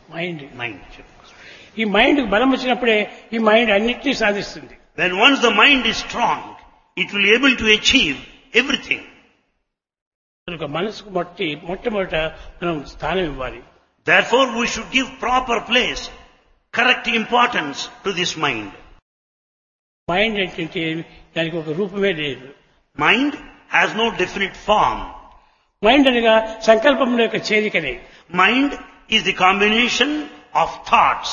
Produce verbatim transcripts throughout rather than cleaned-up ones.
Mind Mind. ఈ mind బలం వచ్చినప్పుడే ఈ మైండ్ అన్నిటినీ సాధిస్తుంది. When once the mind is strong, it will be able to achieve everything. కనుక మనసుకు మొట్టి మొట్టమొదట మనం స్థానం ఇవ్వాలి. Therefore, we should give proper place, correct importance to this mind. Mind ఏంటంటే దానికి ఒక రూపమే లేదు. Mind has no definite form. Mind అనగా సంకల్పముల యొక్క చేరికనే. Mind is the combination of thoughts.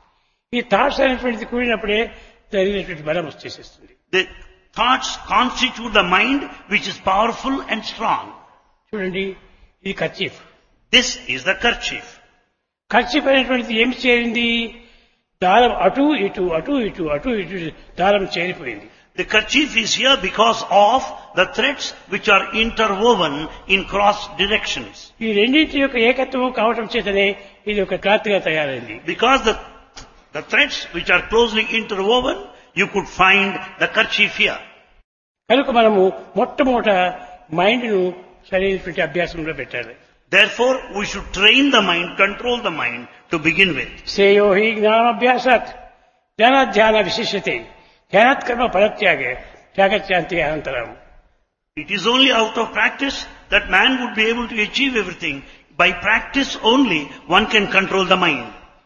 ఈ థాట్స్ అనేటువంటిది కూడినప్పుడే జరిగినటువంటి బలం వచ్చేసేస్తుంది. The thoughts constitute the mind which is powerful and strong. చూడండి, ఇది kerchief. This is the kerchief. Kerchief అనేటువంటిది ఏమి చేరింది? దారం అటు ఇటు అటు ఇటు అటు ఇటు దారం చేరిపోయింది. The kerchief is here because of the threads which are interwoven in cross directions. ఈ రెండింటి యొక్క ఏకత్వం కావటం చేతనే ఇది ఒక క్లాత్ గా తయారైంది. Because the, the threads which are closely interwoven, you could find the kerchief here. కనుక మనము మొట్టమొదట మైండ్ ను సరైనటువంటి అభ్యాసంలో పెట్టాలి. Therefore, we should train the mind, control the mind to begin with. శ్రేయో హి జ్ఞానాభ్యాసాత్ జ్ఞానాధ్యాన విశిష్యతే ధ్యానాత్ కర్మ ఫలత్యాగే త్యాగత్యాంతి అనంతరం. It is only out of practice that man would be able to achieve everything. By practice only, one can control the mind.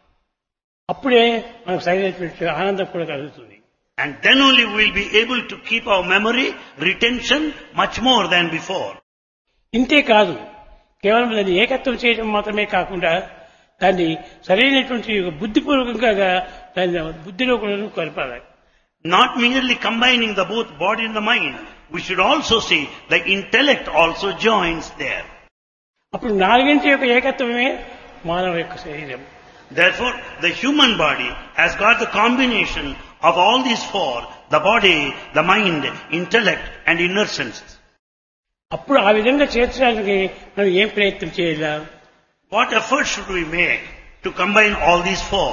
అప్పుడే మనకు సరైనటువంటి ఆనందం కూడా కలుగుతుంది. And then only we will be able to keep our memory, retention much more than before. ఇంతే కాదు, కేవలం దాన్ని ఏకత్వం చేయడం మాత్రమే కాకుండా దాన్ని సరైనటువంటి బుద్ధిపూర్వకంగా దాన్ని బుద్ధిలో కూడా కలపాలి. Not merely combining the both body and the mind, we should also see the intellect also joins there. అప్పుడు నాలుగింటి యొక్క ఏకత్వమే మానవ యొక్క శరీరం. Therefore, the human body has got the combination of all these four, the body, the mind, intellect and inner senses. అప్పుడు ఆ విధంగా చేర్చడానికి మనం ఏం ప్రయత్నం చేయాలి? What effort should we make to combine all these four?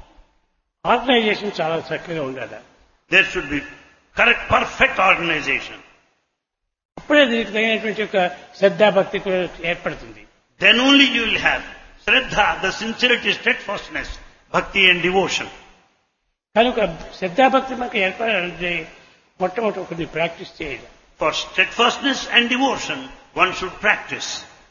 Organisation చాలా చక్కగా ఉండాలి. There should be correct, perfect organization. అప్పుడే దీనికి తగినటువంటి యొక్క శ్రద్ధాభక్తి కూడా ఏర్పడుతుంది. Then only you will have Shraddha, the sincerity, steadfastness, bhakti and devotion. కనుక శ్రద్ధాభక్తి మనకు ఏర్పడాలంటే మొట్టమొదటి ఒకటి ప్రాక్టీస్ చేయాలి. For steadfastness and devotion, one should practice.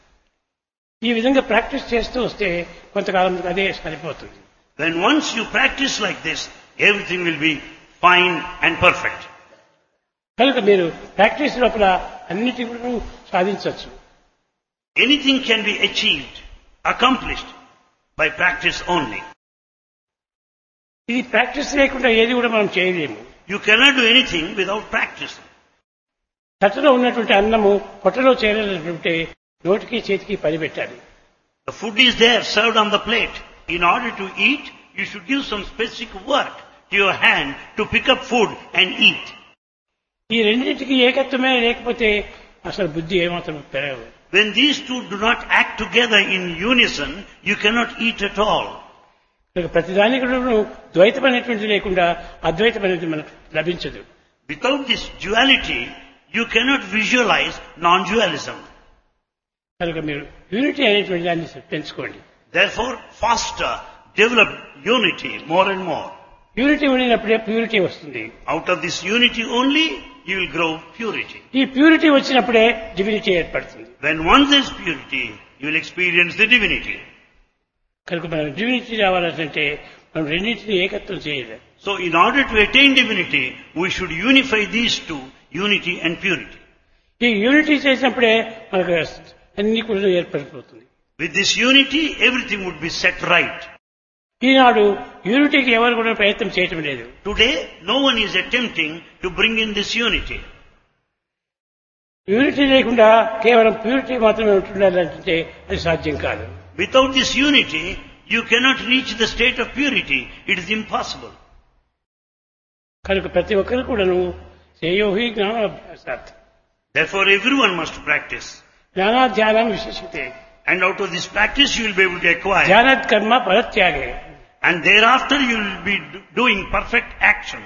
ఈ విధంగా ప్రాక్టీస్ చేస్తూ వస్తే కొంతకాలం అదే సరిపోతుంది. When once you practice like this, everything will be fine and perfect. కనుక మీరు ప్రాక్టీస్ లోపల అన్నిటిని సాధించవచ్చు. Anything can be achieved, accomplished by practice only. ఇది ప్రాక్టీస్ లేకుండా ఏది కూడా మనం చేయలేము. You cannot do anything without practice. తట్టలో ఉన్నటువంటి అన్నము పొట్టలో చేరాలంటే నోటికి చేతికి పని పెట్టాలి. The food is there, served on the plate. In order to eat, you should give some specific work to your hand to pick up food and eat. ఈ రెండింటికి ఏకత్వమే లేకపోతే అసలు బుద్ధి ఏమాత్రం పెరగదు. When these two do not act together in unison, you cannot eat at all. ప్రతిదానికి కూడా ద్వైతం అనేటువంటిది లేకుండా అద్వైతం అనేది మనకు లభించదు. Without this duality, you cannot visualize non-dualism. కనుక మీరు యూనిటీ అనేటువంటి దాన్ని పెంచుకోండి. Therefore, faster develop unity more and more. Unity ఉండినప్పుడే ప్యూరిటీ వస్తుంది. Out of this unity only, you will grow purity. ఈ ప్యూరిటీ వచ్చినప్పుడే డివినిటీ ఏర్పడుతుంది. When once there is purity, you will experience the divinity. కనుక మనం డివినిటీ రావాలంటే మనం రెండింటినీ ఏకత్వం చేయాలి. So, in order to attain divinity, we should unify these two, unity and purity. ఈ యూనిటీ చేసినప్పుడే మనకు అన్ని కూడా ఏర్పడిపోతుంది. With this unity, everything would be set right. ఈనాడు యూనిటీకి ఎవరు కూడా ప్రయత్నం చేయటం లేదు. Today, no one is attempting to bring in this unity. Unity లేకుండా కేవలం ప్యూరిటీ మాత్రమే ఉంటుండాలంటే అది సాధ్యం కాదు. Without this unity, you cannot reach the state of purity. It is impossible. కనుక ప్రతి ఒక్కరు కూడాను శ్రేయోహి జ్ఞానాభ్యాసాత్. Therefore, everyone must practice. జ్ఞానాధ్యానం విశిష్యతే. And out of this practice, you will be able to acquire. జ్ఞానాత్ కర్మ ఫలత్యాగే. And thereafter, you will be doing perfect action.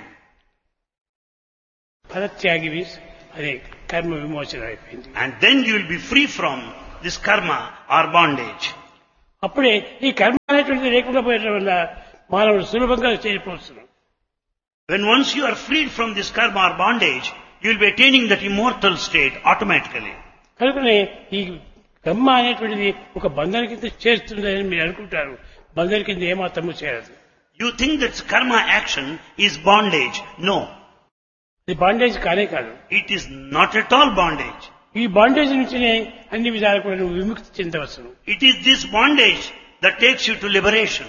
ఫలత్యాగి means అదే కర్మ విమోచన అయిపోయింది. And then you will be free from this karma or bondage. అప్పుడే ఈ కర్మ అనేటువంటిది లేకుండా పోయడం వల్ల మానవుడు సులభంగా చేరిపోతున్నాడు. When once you are freed from this karma or bondage, you will be attaining that immortal state automatically. కనుకనే ఈ కర్మ అనేటువంటిది ఒక బంధన కింద చేరుతుందని మీరు అనుకుంటారు. బంధన కింద ఏమాత్రము చేరదు. You think that karma action is bondage. No. ఇది బాండేజ్ కానే కాదు. It is not at all bondage. ఈ బాండేజ్ నుంచినే అన్ని విధాలు కూడా నువ్వు విముక్తి చెందవచ్చును. It is this bondage that takes you to liberation.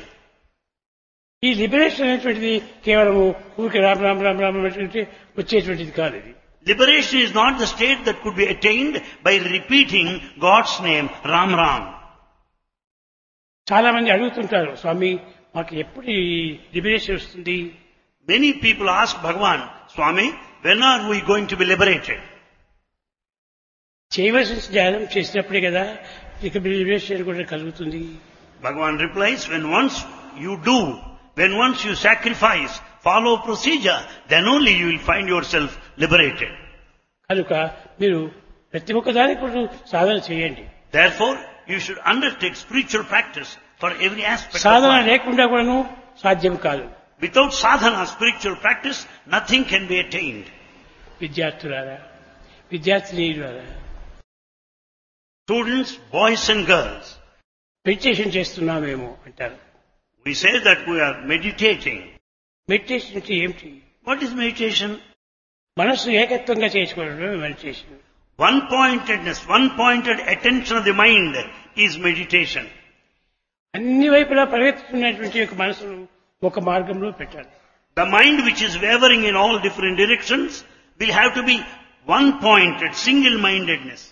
ఈ లిబరేషన్ అనేటువంటిది కేవలము ఊరికి రామ్ రామ్ రామ్ రామ్ అనేటువంటి వచ్చేటువంటిది కాదు. ఇది Liberation is not the state that could be attained by repeating God's name, Ram Ram. చాలా మంది అడుగుతుంటారు, స్వామి మాకు ఎప్పుడు ఈ లిబరేషన్ వస్తుంది? Many people ask Bhagavan, Swami, when are we going to be liberated? చేయవలసిన ధ్యానం చేసినప్పుడే కదా ఇక లిబరేషన్ కూడా కలుగుతుంది. Bhagavan replies, when once you do, when once you sacrifice, follow procedure, then only you will find yourself liberated. కనుక మీరు ప్రతి ఒక్క దానికి కూడా సాధన చేయండి. Therefore, you should undertake spiritual practice for every aspect of Sadhana life. లేకుండా కూడాను సాధ్యం కాదు. Without sadhana, spiritual practice, nothing can be attained. విద్యార్థులారా, విద్యార్థినీయులారా, Students, boys and girls, meditation చేస్తున్నామేమో అంటారు. we say that we are meditating. Meditation అంటే ఏమిటి? What is meditation? మనస్సు ఏకత్వంగా చేసుకోవడమే meditation. One-pointedness, one-pointed attention of the mind is meditation. అన్ని వైపులా పరిగెత్తుతున్నటువంటి యొక్క మనసును ఒక మార్గంలో పెట్టాలి. The mind which is wavering in all different directions will have to be one-pointed, single-mindedness.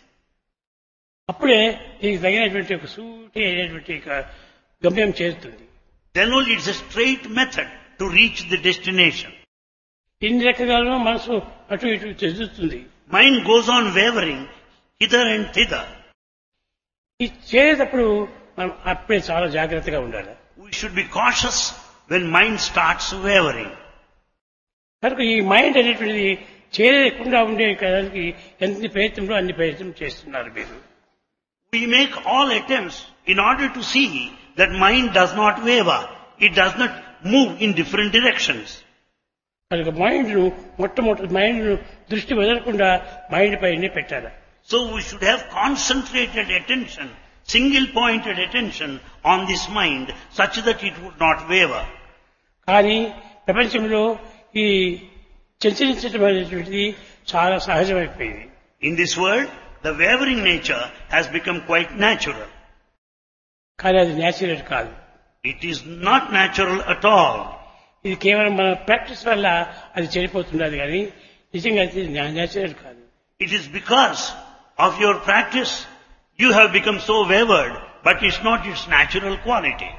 అప్పుడే దీనికి తగినటువంటి ఒక సూటి అయినటువంటి ఒక గమ్యం చేరుతుంది. Then only it's a straight method to reach the destination. ఇన్ని రకాలుగా మనసు అటు ఇటు చెందుతుంది. Mind goes on wavering hither and thither. ఇది చేరేటప్పుడు మనం అప్పుడే చాలా జాగ్రత్తగా ఉండాలి. We should be cautious when mind starts wavering. కనుక ఈ మైండ్ అనేటువంటిది చేరకుండా ఉండే దానికి ఎంత ప్రయత్నంలో అన్ని ప్రయత్నం చేస్తున్నారు మీరు. We make all attempts in order to see that mind does not waver. It does not move in different directions. కనుక మైండ్ ను మొట్టమొదటి మైండ్ ను దృష్టి వదలకుండా మైండ్ పైనే పెట్టాలి. So we should have concentrated attention, single-pointed attention on this mind such that it would not waver. కానీ ప్రపంచంలో ఈ చంచలించడం అనేటువంటిది చాలా సహజమైపోయింది. In this world, the wavering nature has become quite natural. కానీ అది న్యాచురల్ కాదు. It is not natural at all. ఇది కేవలం మన ప్రాక్టీస్ వల్ల అది చెడిపోతున్నది కానీ నిజంగా అది న్యాచురల్ కాదు. It is because of your practice you have become so wavered, but it's not its natural quality.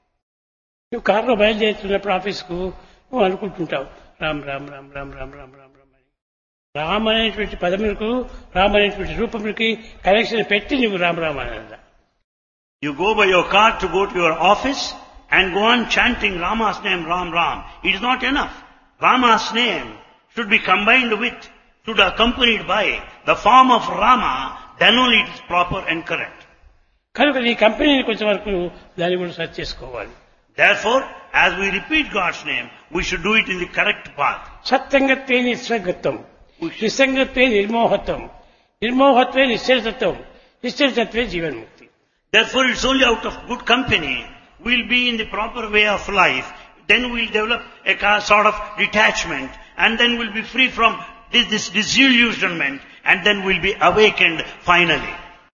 నువ్వు కారులో బయలుదేరుతున్నప్పుడు ఆఫీస్కు నువ్వు అనుకుంటుంటావు రామ్ రామ్ రామ్ రామ్ రామ్ రామ్ రామ్ రామ్ అని. రామ్ అనేటువంటి పదములకు రామ్ అనేటువంటి రూపములకి కనెక్షన్ పెట్టి నువ్వు రామ్ రామ్ అనాలి. You go by your car to go to your office and go on chanting Rama's name, Ram Ram. It is not enough. Rama's name should be combined with, should be accompanied by the form of Rama, then only it is proper and correct. కనుక నీ కంపెనీని కొంచెం వరకు దాన్ని కూడా search చేసుకోవాలి. Therefore, as we repeat God's name, we should do it in the correct path. సత్సంగత్వే నిస్సంగత్వం, నిస్సంగత్వే నిర్మోహత్వం, నిర్మోహత్వే నిశ్చలతత్వం, నిశ్చలతత్వే జీవన్ముక్తి. Therefore, it's only out of good company we'll be in the proper way of life. Then we'll develop a sort of detachment, and then we'll be free from this, this disillusionment, and then we'll be awakened finally.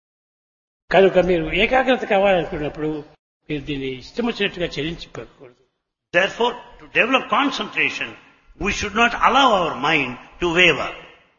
కనుక మీరు ఏకాగ్రత కావాలనుకున్నప్పుడు మీరు దీన్ని ఇష్టం వచ్చినట్టుగా చెల్లించుకోకూడదు. Therefore, to develop concentration, we should not allow our mind to waver.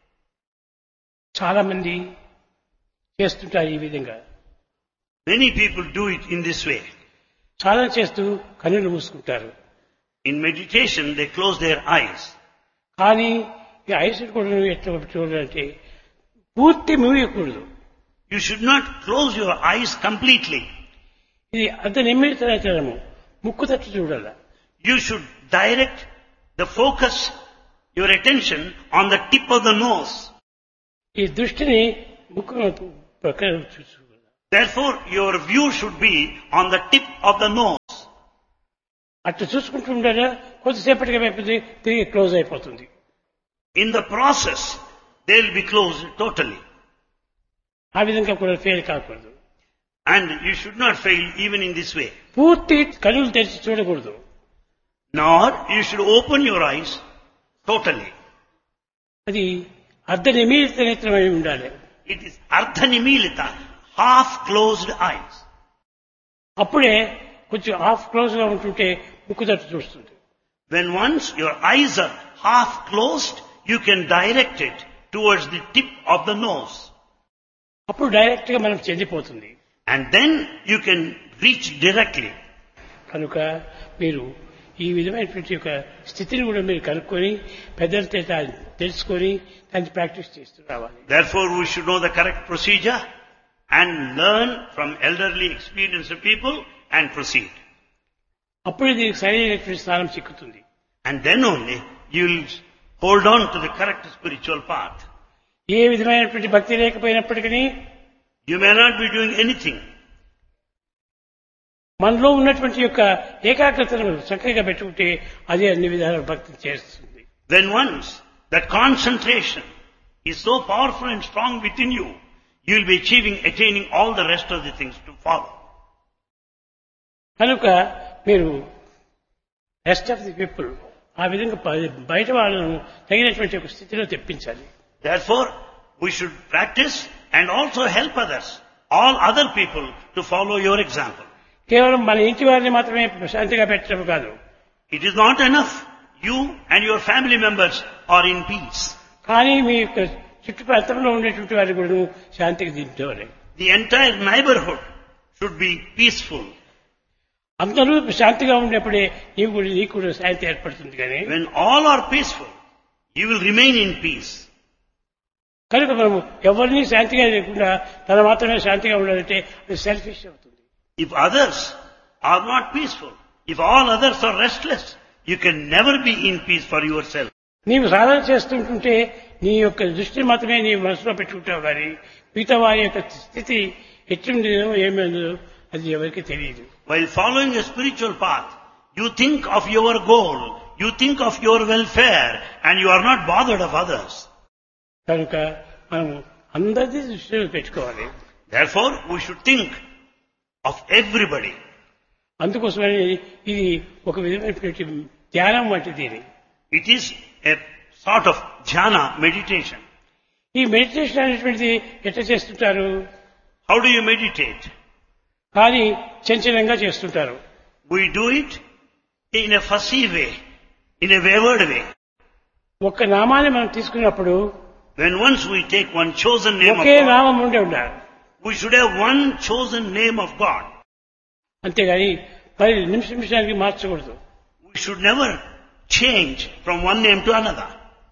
చాలా మంది చేస్తుంటారు ఈ విధంగా. Many people do it in this way. సాధన చేస్తూ కన్నులు మూసుకుంటారు. In meditation, they close their eyes. కానీ ఈ ఐస్ కూడా ఎట్లా చూడాలంటే పూర్తి మూయకూడదు. You should not close your eyes completely. ఇది అంత నిమిత్తము ముక్కు తట్టు చూడాల. You should direct the focus, your attention on the tip of the nose. ఈ దృష్టిని ముక్కు ప్రక్కన చూసుకోవాలి. Therefore, your view should be on the tip of the nose. అట్లా చూసుకుంటూ ఉండగా కొద్దిసేపటికి అయిపోతుంది, తిరిగి క్లోజ్ అయిపోతుంది. In the process, they will be closed totally. ఆ విధంగా కూడా ఫెయిల్ కాకూడదు. And you should not fail even in this way. పూర్తి కళ్ళు తెరిచి చూడకూడదు. Nor you should open your eyes totally. అది అర్ధ నిమీలిత నేత్రమై ఉండాలి. It is ardhanimilita, half closed eyes. అప్పుడే కొంచెం హాఫ్ క్లోజ్ గా ఉంటుంటే ముక్కు తట్టు చూస్తుంది. When once your eyes are half closed, you can direct it towards the tip of the nose. అప్పుడు డైరెక్ట్ గా మనం చెందిపోతుంది. And then you can reach directly. కనుక మీరు ఈ విధమైనటువంటి యొక్క స్థితిని కూడా మీరు కనుక్కొని పెద్దలతో తెలుసుకొని దాన్ని ప్రాక్టీస్ చేస్తూ రావాలి. Therefore, we should know the correct procedure and learn from elderly experienced people and proceed. అప్పుడే దీనికి సరైనటువంటి స్థానం చిక్కుతుంది. And then only you will hold on to the correct spiritual path. ఏ విధమైనటువంటి భక్తి లేకపోయినప్పటికీ You may not be doing anything. మనలో ఉన్నటువంటి యొక్క ఏకాగ్రతను చక్కగా పెట్టుకుంటే అదే అన్ని విధాల భక్తి చేస్తుంది. Then once that concentration is so powerful and strong within you, you will be achieving, attaining all the rest of the things to follow. కనుక మీరు రెస్ట్ ఆఫ్ ది పీపుల్ ఆ విధంగా బయట వాళ్ళను తగినటువంటి ఒక స్థితిలో తెప్పించాలి. Therefore, we should practice and also help others, all other people, to follow your example. కేవలం మన ఇంటి వారిని మాత్రమే శాంతిగా పెట్టడం కాదు. It is not enough you and your family members are in peace. కానీ మీ యొక్క చుట్టుప్రాంతంలో ఉండేటువంటి వారిని కూడా శాంతికి దింపేవారు. The entire neighborhood should be peaceful. అందరూ శాంతిగా ఉన్నప్పుడే నీవు కూడా నీకు కూడా శాంతి ఏర్పడుతుంది. కానీ When all are peaceful, you will remain in peace. కనుక మనము ఎవరిని శాంతిగా లేకుండా తన మాత్రమే శాంతిగా ఉండాలంటే అది సెల్ఫిష్ అవుతుంది. If others are not peaceful, if all others are restless, you can never be in peace for yourself. నీవు సాధన చేస్తుంటుంటే నీ యొక్క దృష్టిని మాత్రమే నీ మనసులో పెట్టుకుంటావు కానీ మిగతా వారి యొక్క స్థితి ఎట్లుండేదో ఏమైందో అది ఎవరికి తెలియదు. While following a spiritual path, you think of your goal, you think of your welfare, and you are not bothered of others. కనుక మనము అందరిది దృష్టిలో పెట్టుకోవాలి. Therefore, we should think of everybody. అందుకోసమని ఇది ఒక విధమైనటువంటి ధ్యానం వంటిది. It is a sort of jhana, meditation. ఈ మెడిటేషన్ అనేటువంటిది ఎట్లా చేస్తుంటారు? How do you meditate? కానీ చంచలంగా చేస్తుంటారు. We do it in a fussy way, in a wayward way. ఒక్క నామాన్ని మనం తీసుకున్నప్పుడు When once we take one chosen name of okay God, నామం ఉండే ఉండాలి. we should have one chosen name of God. అంతేగాని మరి నిమిష నిమిషానికి మార్చకూడదు. We should never change from one name to another.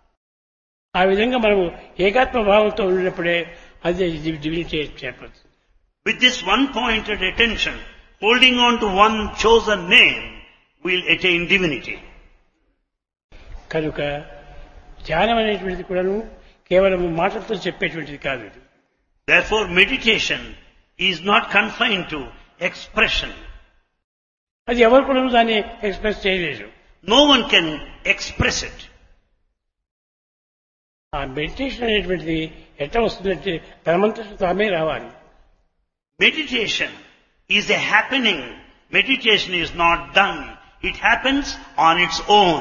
ఆ విధంగా మనము ఏకాత్మ భావంతో ఉన్నప్పుడే అది divinity చేపడుతుంది. With this one-pointed attention, holding on to one chosen name, we will attain divinity. కనుక ధ్యానం అనేటువంటిది కూడాను కేవలం మాటలతో చెప్పేటువంటిది కాదు. Therefore, meditation is not confined to expression. అది ఎవరు కూడా దాన్ని ఎక్స్ప్రెస్ చేయలేరు. No one can express it. ఆ మెడిటేషన్ అనేటువంటిది ఎట్లా వస్తుందంటే తనమంతట తామే రావాలి. Meditation is a happening. Meditation is not done. It happens on its own.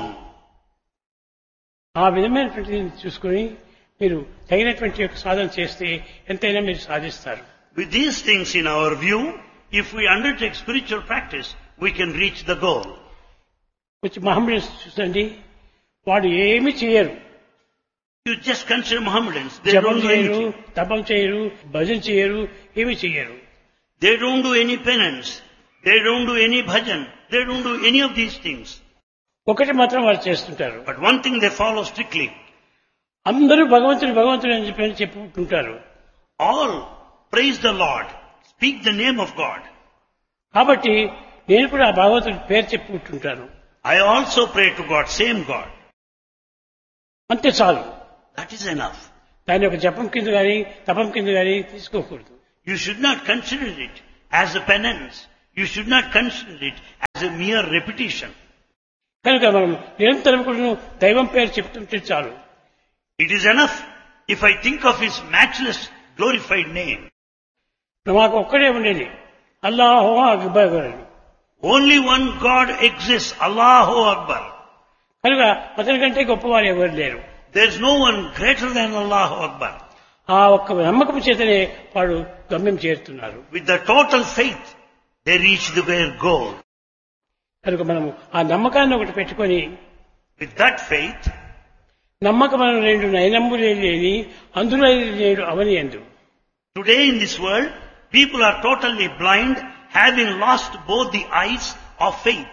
ఆ విధమైనటువంటిది చూసుకొని మీరు తగినటువంటి యొక్క సాధన చేస్తే ఎంతైనా మీరు సాధిస్తారు. With these things in our view, if we undertake spiritual practice, we can reach the goal. కొంచెం మహమ్మద్ చూసండి, వాడు ఏమి చేయరు. You just consider Mohammedans. They జపం don't do చేయరు, anything. తపం చేయరు, భజన చేయరు, ఏమి చేయరు. They don't do any penance. They don't do any bhajan. They don't do any of these things. ఒకటి మాత్రం వారు చేస్తుంటారు. But one thing they follow strictly. అందరూ భగవంతుడు భగవంతుడు అని చెప్పి చెప్పుకుంటారు. All praise the Lord. Speak the name of God. కాబట్టి నేను కూడా ఆ భగవంతుడి పేరు చెప్పుకుంటుంటాను. I also pray to God, same God. అంతే చాలు. That is enough. దాని ఒక జపం కింద కానీ తపం కింద కానీ తీసుకోకూడదు. You should not consider it as a penance. You should not consider it as a mere repetition. కనుక మనం నిరంతరం కూడా దైవం పేరు చెప్తుంటే చాలు. It is enough if I think of His matchless, glorified name. మాకు ఒక్కడే ఉండేది అల్లాహు అక్బర్ అని. Only one God exists, Allahu Akbar. కనుక అతని కంటే గొప్పవారు ఎవరు లేరు. There is no one greater than Allahu Akbar. ఆ ఒక్క నమ్మకం చేతనే వాడు గమ్యం చేరుతున్నారు. With the total faith, they reach their goal. కనుక మనము ఆ నమ్మకాన్ని ఒకటి పెట్టుకొని, With that faith, నమ్మకం అను రెండు నయనములే లేని అందులో నేడు అవని ఎందు. today in this world, people are totally blind, having lost both the eyes of faith.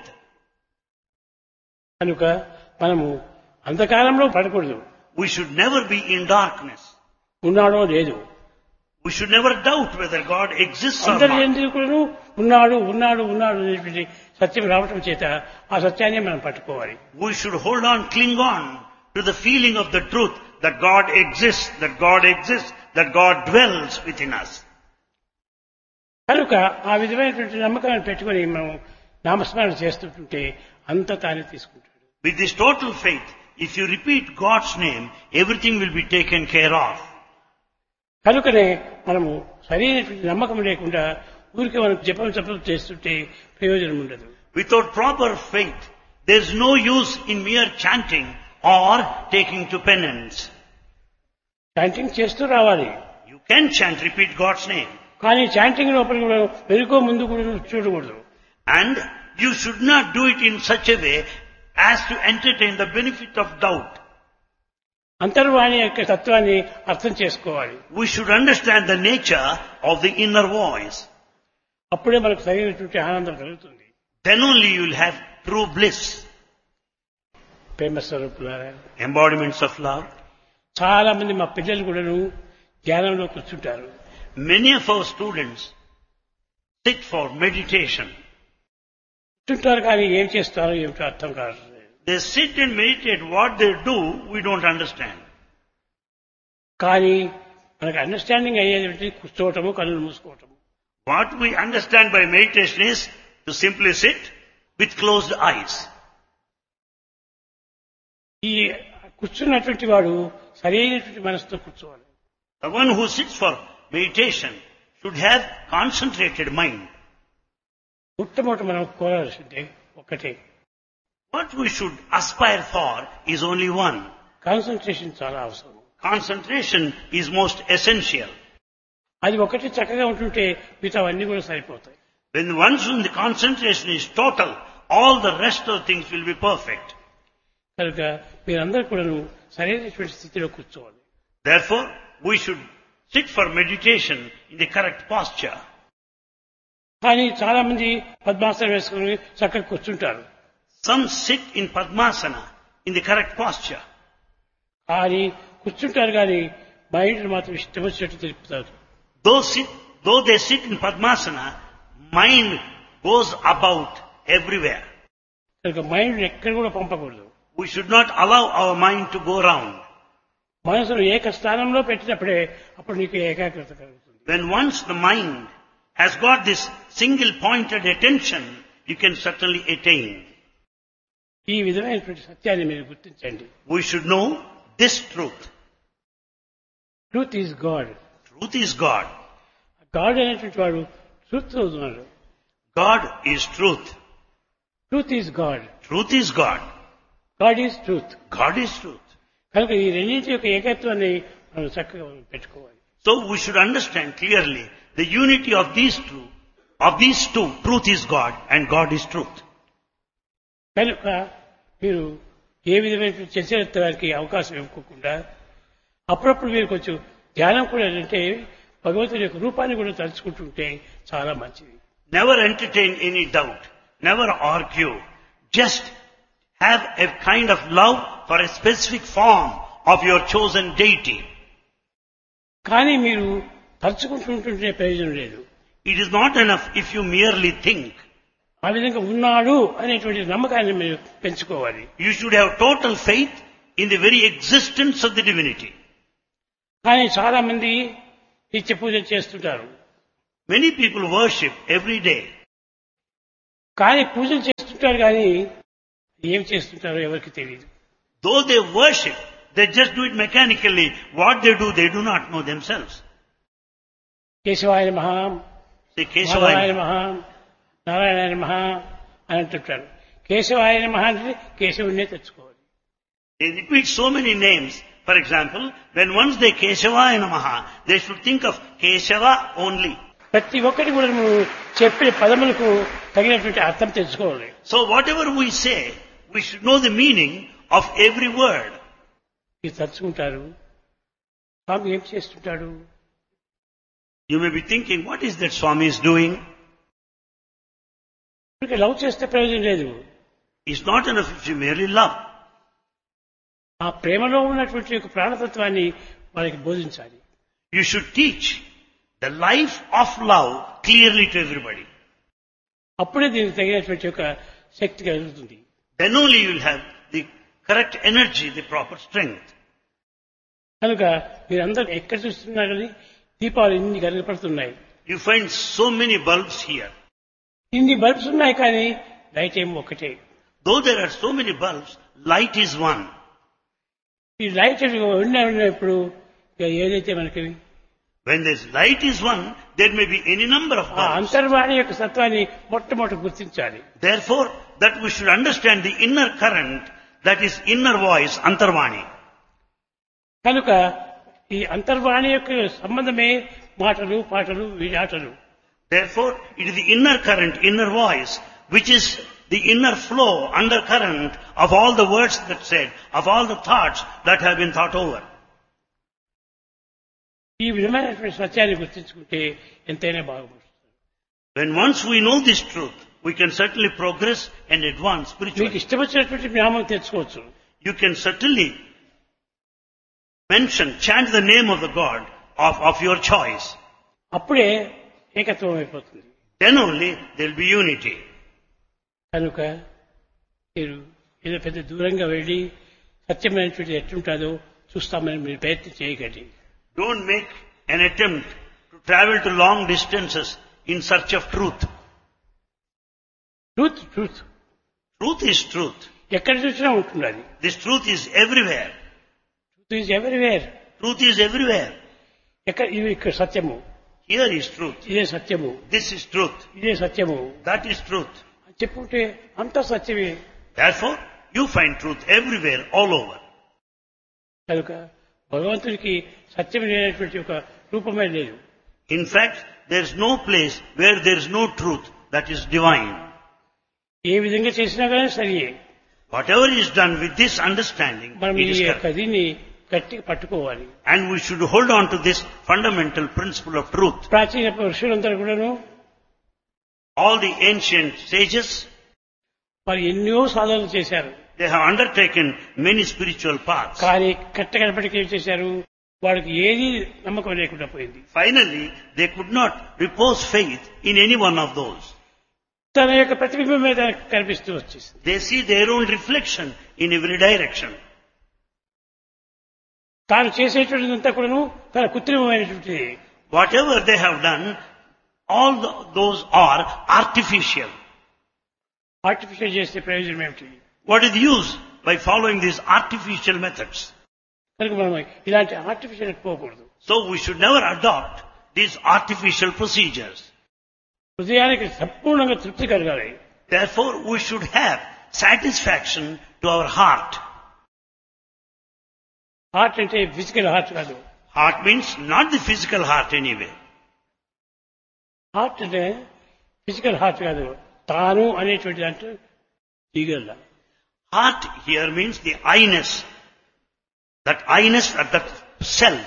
కనుక మనము అంధకారంలో పడకూడదు. We should never be in darkness. ఉన్నాడో లేదు. We should never doubt whether God exists or అందరి not. ఎందుకు ఉన్నాడు ఉన్నాడు ఉన్నాడు అనేటువంటి సత్యం రావటం చేత ఆ సత్యాన్ని మనం పట్టుకోవాలి. We should hold on, cling on to the feeling of the truth that God exists, that God exists, that God dwells within us. కనుక ఆ విధమైనటువంటి నమ్మకాన్ని పెట్టుకొని మనం నామస్మరణ చేస్తుంటే అంత తానే తీసుకుంటాడు. With this total faith, if you repeat God's name, everything will be taken care of. కనుకనే మనము సరైనటువంటి నమ్మకం లేకుండా ఊరికి మనం జపం జపం చేస్తుంటే ప్రయోజనం ఉండదు. Without proper faith, there is no use in mere chanting or taking to penance. Chanting చేస్తూ రావాలి. You can chant, repeat God's name. కానీ చాంటింగ్ లోపల కూడా వెనుకో ముందు కూడా చూడకూడదు. And you should not do it in such a way as to entertain the benefit of doubt. అంతర్వాణి యొక్క తత్వాన్ని అర్థం చేసుకోవాలి. We should understand the nature of the inner voice. అప్పుడే మనకు సరైనటువంటి ఆనందం కలుగుతుంది. Then only you will have true bliss. ప్రేమ స్వరూపులారా, Embodiments of love. చాలా మంది మా పిల్లలు కూడాను ధ్యానంలో కూర్చుంటారు. Many of our students sit for meditation. కూర్చుంటారు కానీ ఏం చేస్తారో ఏమిటో అర్థం కాదు. They sit and meditate. What they do, we don't understand. కానీ మనకు అండర్స్టాండింగ్ అయ్యేది కూర్చోవటము, కళ్ళు మూసుకోవటము. What we understand by meditation is to simply sit with closed eyes. ఈ కూర్చున్నటువంటి వాడు సరైనటువంటి మనసుతో కూర్చోవాలి. The one who sits for meditation should have concentrated mind. మొట్టమొదటి మనం కోరాల్సిందే ఒకటే. What we should aspire for is only one. Concentration చాలా అవసరం. Concentration is most essential. అది ఒకటి చక్కగా ఉంటుంటే మిగతా అన్ని కూడా సరిపోతాయి. When once the concentration is total, all the rest of things will be perfect. కనుక మీరందరూ కూడా సరైనటువంటి స్థితిలో కూర్చోవాలి. Therefore, we should sit for meditation in the correct posture. కానీ చాలా మంది పద్మాసనం వేసుకుని చక్కగా కూర్చుంటారు. Some sit in Padmasana in the correct posture. కానీ కూర్చుంటారు కానీ మైండ్ మాత్రం ఇష్టం వచ్చినట్టు తెలుపుతారు. Though, sit, though they sit in Padmasana, mind goes about everywhere. కనుక మైండ్ ఎక్కడ కూడా పంపకూడదు. We should not allow our mind to go round. మనసును ఏక స్థానంలో పెట్టినప్పుడే అప్పుడు నీకు ఏకాగ్రత కలుగుతుంది. When once the mind has got this single pointed attention, you can certainly attain. ఈ విధమైనటువంటి సత్యాన్ని మీరు గుర్తించండి. We should know this truth. Truth is God. Truth is God. God అనేటువంటి వాడు ట్రూత్ ఉన్నాడు. God is truth. Truth is God. Truth is God. God is truth. God is truth. కనుక ఈ రెండింటి యొక్క ఏకత్వాన్ని మనం చక్కగా పెట్టుకోవాలి. So we should understand clearly the unity of these two. Of these two, truth is God and God is truth. కనుక మీరు ఏ విధమైన చర్చలకి అవకాశం ఇవ్వకుండా అప్పుడప్పుడు మీరు కొంచెం ధ్యానం కూడా అంటే భగవంతుని యొక్క రూపాన్ని కూడా తలుచుకుంటుంటే చాలా మంచిది. Never entertain any doubt. Never argue. Just have a kind of love for a specific form of your chosen deity. కానీ మీరు తలుచుకుంటుంటే ప్రయోజనం లేదు. It is not enough if you merely think. ఆ విధంగా ఉన్నాడు అనేటువంటి నమ్మకాన్ని మీరు పెంచుకోవాలి. You should have total faith in the very existence of the divinity. కానీ చాలా మంది నిత్య పూజ చేస్తుంటారు. Many people worship every day. కానీ పూజలు చేస్తుంటారు కానీ ఏం చేస్తుంటారో ఎవరికి తెలియదు. Though they worship, they just do it mechanically. What they do, they do not know themselves. కేశవాయ నమః, Say మాధవాయ Keshavaya. నమః, నారాయణాయ నమః అని అంటుంటారు. కేశవాయ నమః అంటే కేశవుడినే తెచ్చుకోవాలి. They repeat so many names. For example, when once they Keshavaya Namaha, they should think of Keshava only. ప్రతి ఒక్కటి కూడా నువ్వు చెప్పిన పదములకు తగినటువంటి అర్థం తెచ్చుకోవాలి. So whatever we say, we should know the meaning of every word. ఇది తలుచుకుంటారు. స్వామి ఏం చేస్తుంటాడు? You may be thinking, what is that Swami is doing? ఇక లవ్ చేస్తే ప్రయోజనం లేదు. It's not enough if you merely love. ఆ ప్రేమలో ఉన్నటువంటి యొక్క ప్రాణతత్వాన్ని వాళ్ళకి బోధించాలి. You should teach the life of love clearly to everybody. అప్పుడే దీనికి తగినటువంటి యొక్క శక్తి కలుగుతుంది. Then only you will have the correct energy, the proper strength. కనుక మీరందరూ ఎక్కడ చూస్తున్నారు కానీ దీపాలు ఇన్ని కనపడుతున్నాయి. You find so many bulbs here. ఇన్ని బల్బ్స్ ఉన్నాయి కానీ లైట్ ఏమో ఒకటే. Though there are so many bulbs, light is one. ఈ లైట్ ఉన్న ఉన్నప్పుడు ఇక ఏదైతే మనకి When this light is one, there may be any number of ఆ bulbs. అంతర్వాణి యొక్క సత్వాన్ని మొట్టమొదటి గుర్తించాలి. Therefore, that we should understand the inner current, that is inner voice, Antarvani. కనుక ఈ అంతర్వాణి యొక్క సంబంధమే మాటలు పాటలు ఆటలు. Therefore, it is the inner current, inner voice, which is the inner flow, undercurrent of all the words that said, of all the thoughts that have been thought over. ఈ విధమైనటువంటి సత్యాన్ని గుర్తించుకుంటే ఎంతైనా బాగుపడుతుంది. When once we know this truth, we can certainly progress and advance మీకు spiritually. ఇష్టం వచ్చినటువంటి జ్ఞానం తెచ్చుకోవచ్చు. You can certainly mention, chant the name of the God of, of your choice. అప్పుడే ఏకత్వం అయిపోతుంది. Then only there will be unity. కనుక మీరు ఏదో పెద్ద దూరంగా వెళ్ళి సత్యమైనటువంటి ఎట్లుంటుందో చూస్తామని మీరు ప్రయత్నం చేయకండి. Don't make an attempt to travel to long distances in search of truth. Truth truth Truth is truth. ఎక్కడ చూసినా ఉంటుంది అది. This truth is everywhere. Truth is everywhere. Truth is everywhere. ఎక్కడ ఇవి ఇక్కడ సత్యము, Here is truth. ఇదే సత్యము, This is truth. ఇదే సత్యము That is truth. అని చెప్పుకుంటే అంతా సత్యమే. Therefore, you find truth everywhere, all over. కనుక భగవంతుడికి సత్యం లేనటువంటి ఒక రూపమే లేదు. In fact, there is no place where there is no truth that is divine. ఏ విధంగా చేసినా కానీ సరియే. Whatever is done with this understanding, మనం it ఈ is యొక్క correct. దీన్ని గట్టిగా పట్టుకోవాలి. And we should hold on to this fundamental principle of truth. ప్రాచీన పురుషులందరూ కూడాను All the ancient sages, వారు ఎన్నో సాధనలు చేశారు. they have undertaken many spiritual paths. కానీ కట్టగడపటికి ఏం చేశారు, వాడికి ఏది నమ్మకం లేకుండా పోయింది. Finally, they could not repose faith in any one of those. తన యొక్క ప్రతిబింబం మీద కనిపిస్తూ వచ్చేసింది. They see their own reflection in every direction. తాను చేసేటువంటిదంతా కూడాను తన కృత్రిమమైనటువంటిది. Whatever they have done, all the, those are artificial. Artificial చేస్తే ప్రయోజనం ఏమిటి? What is the use by following these artificial methods? కనుక మనం ఇలాంటి ఆర్టిఫిషియల్ పోకూడదు. So we should never adopt these artificial procedures. హృదయానికి సంపూర్ణంగా తృప్తి కలగాలి. Therefore, we should have satisfaction to our heart. Heart అంటే ఫిజికల్ హార్ట్ కాదు. Heart means not the physical heart anyway. Heart అంటే ఫిజికల్ హార్ట్ కాదు, తాను అనేటువంటి దాంట్లో దిగల. Heart here means the I-ness. That I-ness at that self.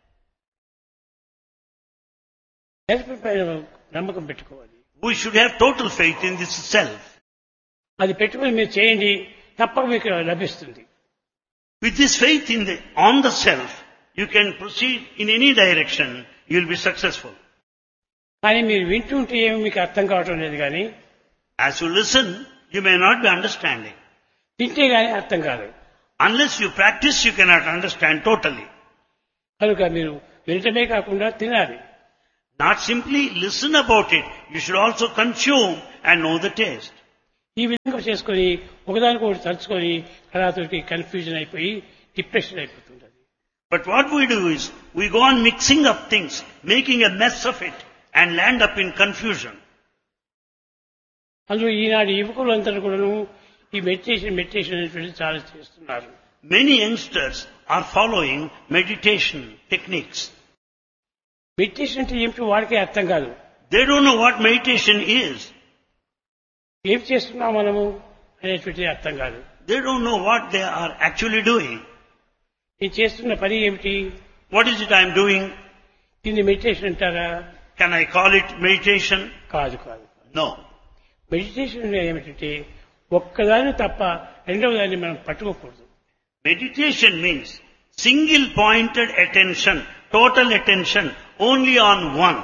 Self పైన నమ్మకం పెట్టుకోవాలి. We should have total faith in this self. అది పెట్టుకుని మీరు చేయండి, తప్పక మీకు లభిస్తుంది. With this faith in the, on the self, you can proceed in any direction, you will be successful. కానీ మీరు వింటుంటే ఏమి మీకు అర్థం కావటం లేదు. కానీ As you listen, you may not be understanding. తింటే కానీ అర్థం కాదు. Unless you practice, you cannot understand totally. కనుక మీరు వినటమే కాకుండా తినాలి. Not simply listen about it, you should also consume and know the taste. ఈ విధంగా చేసుకొని ఒకదానికి ఒకటి తలుచుకొని కళాతోటి కన్ఫ్యూజన్ అయిపోయి డిప్రెషన్ అయిపోతుంది. But what we do is, we go on mixing up things, making a mess of it, and land up in confusion. అందులో ఈనాడు యువకులందరూ కూడాను ఈ మెడిటేషన్ మెడిటేషన్ అనేటువంటి చాలా చేస్తున్నారు. Many youngsters are following meditation techniques. Meditation అంటే ఏమిటో వాడికే అర్థం కాదు. They don't know what meditation is. ఏం చేస్తున్నాం మనము అనేటువంటిది అర్థం కాదు. They don't know what they are actually doing. ఈ చేస్తున్న పని ఏమిటి? What is it I am doing? దీన్ని మెడిటేషన్ అంటారా? Can I call it meditation? కాదు కాదు. No. మెడిటేషన్ ఏమిటంటే ఒక్కదాన్ని తప్ప రెండవ దాన్ని మనం పట్టుకోకూడదు. Meditation means single pointed attention, total attention only on one.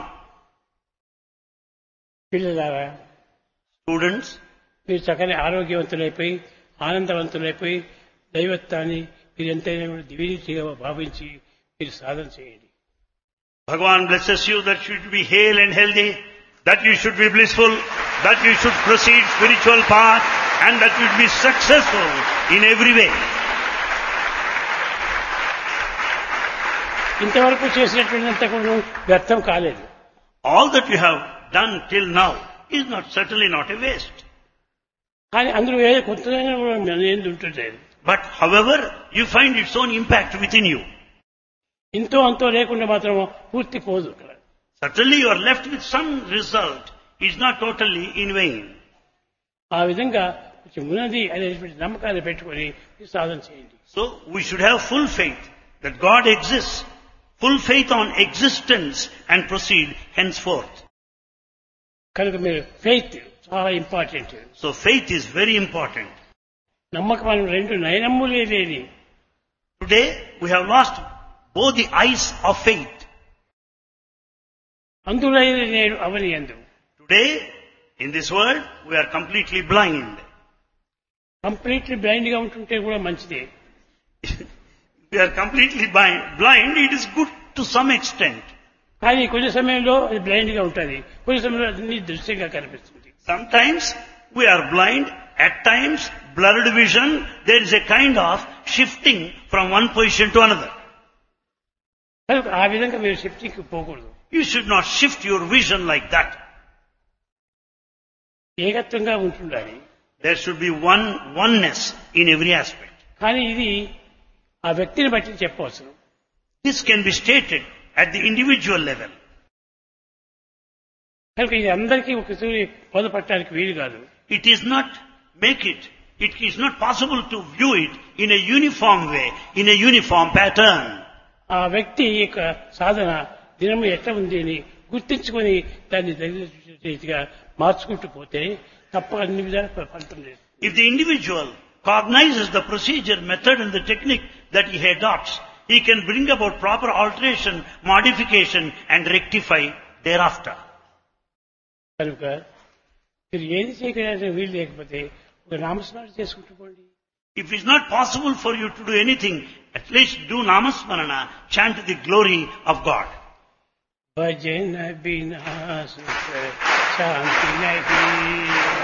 పిల్లలారా, Students, మీరు చక్కని ఆరోగ్యవంతులైపోయి ఆనందవంతులైపోయి దైవత్వాన్ని మీరు ఎంతైనా కూడా దివ్యరీతిగా భావించి మీరు సాధన చేయండి. Bhagavan blesses you that you should be hale and healthy, that you should be blissful, that you should proceed spiritual path, and that you should be successful in every way. ఇంతవరకు చేసినటువంటిదంత కూడా వ్యర్థం కాలేదు. All that you have done till now is not certainly not a waste. కానీ అందులో ఏదో కొత్తదైనా కూడా ఏంది ఉంటుంది. But however, you find its own impact within you. ఇంతో అంతో లేకుండా మాత్రం పూర్తి పోదు. Certainly you are left with some result. It's not totally in vain. ఆ విధంగా కొంచెం ఉన్నది అనేటువంటి నమ్మకాన్ని పెట్టుకొని సాధన చేయండి. So we should have full faith that God exists, full faith on existence, and proceed henceforth. కనుక మీరు ఫెయిత్ చాలా important. So faith is very important. నమ్మకం మనం రెండు నయనమ్ములే లేని. Today we have lost both the eyes of faith. అందులో నేడు అవని అందు. Today in this world we are completely blind. Completely blind గా ఉంటుంటే కూడా మంచిదే. We are completely blind. Blind, it is good to some extent. కానీ కొన్ని సమయంలో అది బ్లైండ్ గా ఉంటుంది, కొన్ని సమయంలో అన్ని దృశ్యంగా కనిపిస్తుంది. Sometimes we are blind, at times blurred vision, there is a kind of shifting from one position to another. కనుక ఆ విధంగా మీరు షిఫ్టింగ్కి పోకూడదు. You should not shift your vision like that. ఏకత్వంగా ఉంటుండాలి. There should be one oneness in every aspect. కానీ ఇది ఆ వ్యక్తిని బట్టి చెప్పవచ్చు. This can be stated at the individual level. కనుక ఇది అందరికీ ఒకసారి బోధపడటానికి వీలు కాదు. It is not make it. It is not possible to view it in a uniform way, in a uniform pattern. ఆ వ్యక్తి యొక్క సాధన దినము ఎట్లా ఉంది అని గుర్తించుకొని దాన్ని రీతిగా మార్చుకుంటూ పోతే తప్ప అన్ని విధాలు ఫలితం లేదు. If the individual cognizes the procedure, method and the technique that he adopts, he can bring about proper alteration, modification and rectify thereafter. కనుక మీరు ఏది చేయడానికి వీలు లేకపోతే ఒక నామస్మరణ చేసుకుంటూ పోండి. If it's not possible for you to do anything, at least do namasmarana, chant the glory of God. भजन बिना सुख शांति नहीं.